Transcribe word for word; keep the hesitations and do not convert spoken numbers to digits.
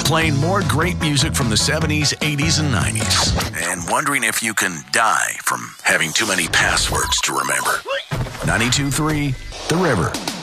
playing more great music from the seventies, eighties, and nineties. And wondering if you can die from having too many passwords to remember. ninety-two point three The River.